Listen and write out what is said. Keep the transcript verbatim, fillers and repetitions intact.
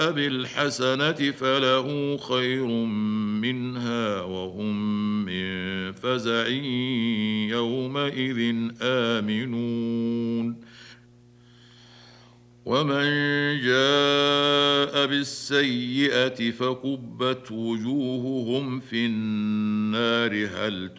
بالحسنة فله خير منها وهم من فزع يومئذ آمنون ومن جاء بالسيئة فكبت وجوههم في النار هل